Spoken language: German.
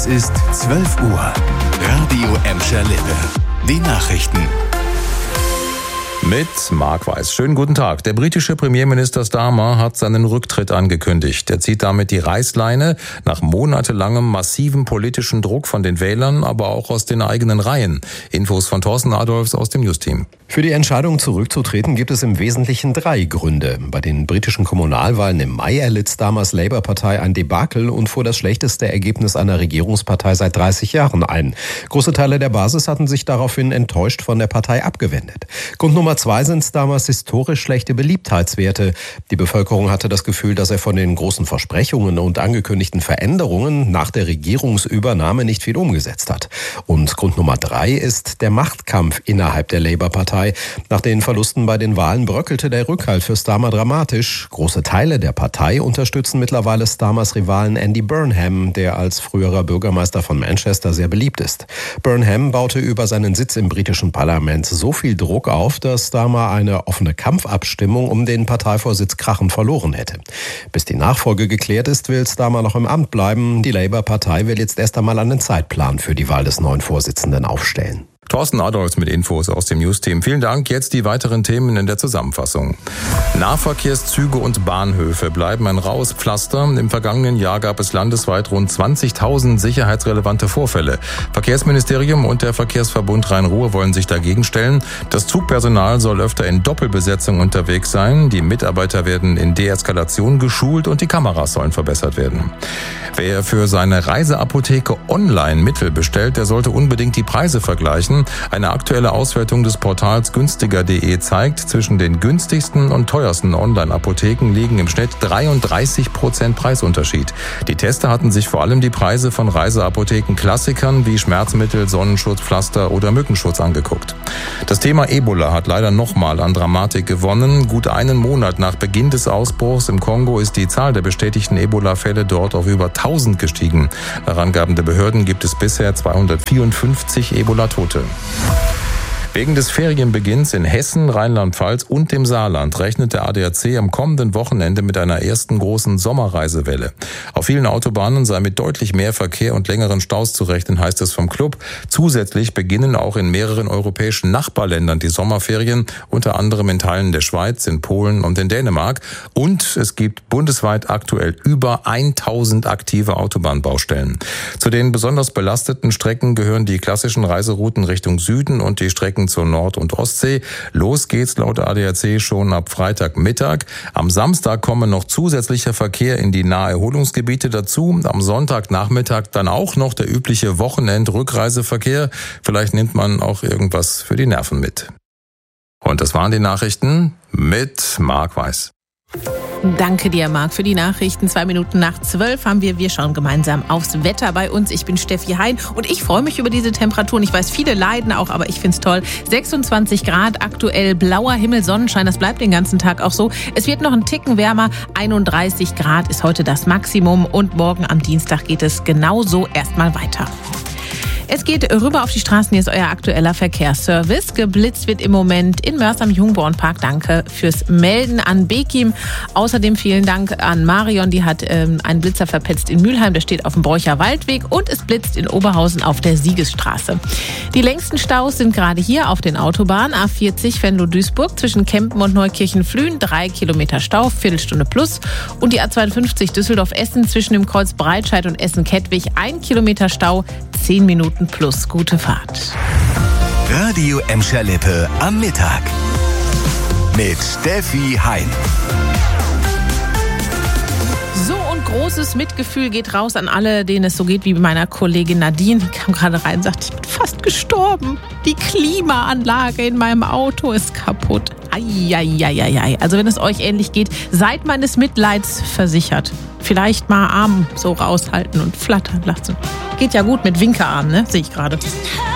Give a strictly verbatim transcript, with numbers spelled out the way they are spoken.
Es ist zwölf Uhr. Radio Emscher Lippe. Die Nachrichten. Mit Marc Weiß. Schönen guten Tag. Der britische Premierminister Starmer hat seinen Rücktritt angekündigt. Er zieht damit die Reißleine nach monatelangem massiven politischen Druck von den Wählern, aber auch aus den eigenen Reihen. Infos von Thorsten Adolfs aus dem News-Team. Für die Entscheidung zurückzutreten gibt es im Wesentlichen drei Gründe. Bei den britischen Kommunalwahlen im Mai erlitt Starmers Labour-Partei ein Debakel und fuhr das schlechteste Ergebnis einer Regierungspartei seit dreißig Jahren ein. Große Teile der Basis hatten sich daraufhin enttäuscht von der Partei abgewendet. Grund Nummer zwei sind Starmers historisch schlechte Beliebtheitswerte. Die Bevölkerung hatte das Gefühl, dass er von den großen Versprechungen und angekündigten Veränderungen nach der Regierungsübernahme nicht viel umgesetzt hat. Und Grund Nummer drei ist der Machtkampf innerhalb der Labour-Partei. Nach den Verlusten bei den Wahlen bröckelte der Rückhalt für Starmer dramatisch. Große Teile der Partei unterstützen mittlerweile Starmers Rivalen Andy Burnham, der als früherer Bürgermeister von Manchester sehr beliebt ist. Burnham baute über seinen Sitz im britischen Parlament so viel Druck auf, dass Starmer eine offene Kampfabstimmung um den Parteivorsitz krachend verloren hätte. Bis die Nachfolge geklärt ist, will Starmer noch im Amt bleiben. Die Labour-Partei will jetzt erst einmal einen Zeitplan für die Wahl des neuen Vorsitzenden aufstellen. Thorsten Adolfs mit Infos aus dem News-Team. Vielen Dank. Jetzt die weiteren Themen in der Zusammenfassung. Nahverkehrszüge und Bahnhöfe bleiben ein raues Pflaster. Im vergangenen Jahr gab es landesweit rund zwanzigtausend sicherheitsrelevante Vorfälle. Verkehrsministerium und der Verkehrsverbund Rhein-Ruhr wollen sich dagegen stellen. Das Zugpersonal soll öfter in Doppelbesetzung unterwegs sein. Die Mitarbeiter werden in Deeskalation geschult und die Kameras sollen verbessert werden. Wer für seine Reiseapotheke online Mittel bestellt, der sollte unbedingt die Preise vergleichen. Eine aktuelle Auswertung des Portals günstiger punkt de zeigt, zwischen den günstigsten und teuersten Online-Apotheken liegen im Schnitt dreiunddreißig Prozent Preisunterschied. Die Tester hatten sich vor allem die Preise von Reiseapotheken-Klassikern wie Schmerzmittel, Sonnenschutz, Pflaster oder Mückenschutz angeguckt. Das Thema Ebola hat leider nochmal an Dramatik gewonnen. Gut einen Monat nach Beginn des Ausbruchs im Kongo ist die Zahl der bestätigten Ebola-Fälle dort auf über tausend gestiegen. Nach Angaben der Behörden gibt es bisher zweihundertvierundfünfzig Ebola-Tote. Wegen des Ferienbeginns in Hessen, Rheinland-Pfalz und dem Saarland rechnet der A D A C am kommenden Wochenende mit einer ersten großen Sommerreisewelle. Auf vielen Autobahnen sei mit deutlich mehr Verkehr und längeren Staus zu rechnen, heißt es vom Club. Zusätzlich beginnen auch in mehreren europäischen Nachbarländern die Sommerferien, unter anderem in Teilen der Schweiz, in Polen und in Dänemark. Und es gibt bundesweit aktuell über tausend aktive Autobahnbaustellen. Zu den besonders belasteten Strecken gehören die klassischen Reiserouten Richtung Süden und die Strecken zur Nord- und Ostsee. Los geht's laut A D A C schon ab Freitagmittag. Am Samstag kommen noch zusätzlicher Verkehr in die Naherholungsgebiete dazu. Am Sonntagnachmittag dann auch noch der übliche Wochenend-Rückreiseverkehr. Vielleicht nimmt man auch irgendwas für die Nerven mit. Und das waren die Nachrichten mit Marc Weiß. Danke dir, Marc, für die Nachrichten. Zwei Minuten nach zwölf haben wir, wir schauen gemeinsam aufs Wetter bei uns. Ich bin Steffi Hein und ich freue mich über diese Temperaturen. Ich weiß, viele leiden auch, aber ich finde es toll. sechsundzwanzig Grad, aktuell blauer Himmel, Sonnenschein, das bleibt den ganzen Tag auch so. Es wird noch einen Ticken wärmer, einunddreißig Grad ist heute das Maximum und morgen am Dienstag geht es genauso erstmal weiter. Es geht rüber auf die Straßen, hier ist euer aktueller Verkehrsservice. Geblitzt wird im Moment in Mörs am Jungbornpark. Danke fürs Melden an Bekim. Außerdem vielen Dank an Marion, die hat ähm, einen Blitzer verpetzt in Mülheim, der steht auf dem Bräucher Waldweg und es blitzt in Oberhausen auf der Siegesstraße. Die längsten Staus sind gerade hier auf den Autobahnen. A vierzig Venlo-Duisburg zwischen Kempen und Neukirchen-Flühen, drei Kilometer Stau, Viertelstunde plus. Und die A zweiundfünfzig Düsseldorf-Essen zwischen dem Kreuz Breitscheid und Essen-Kettwig, ein Kilometer Stau, zehn Minuten plus. Gute Fahrt. Radio Emscher Lippe am Mittag mit Steffi Hein. So, und großes Mitgefühl geht raus an alle, denen es so geht wie meiner Kollegin Nadine. Die kam gerade rein und sagt, ich bin fast gestorben. Die Klimaanlage in meinem Auto ist kaputt. Eieieiei. Also wenn es euch ähnlich geht, seid meines Mitleids versichert. Vielleicht mal Arm so raushalten und flattern lassen. Geht ja gut mit Winkerarm, ne? Sehe ich gerade.